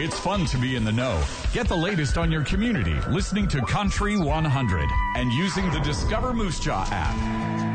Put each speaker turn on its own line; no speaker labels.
It's fun to be in the know. Get the latest on your community listening to Country 100 and using the Discover Moose Jaw app.